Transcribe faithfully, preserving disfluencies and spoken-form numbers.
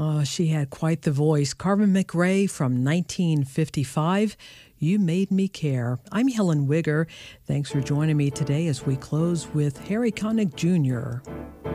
Oh, she had quite the voice. Carmen McRae from nineteen fifty-five, You Made Me Care. I'm Helen Wigger. Thanks for joining me today as we close with Harry Connick Junior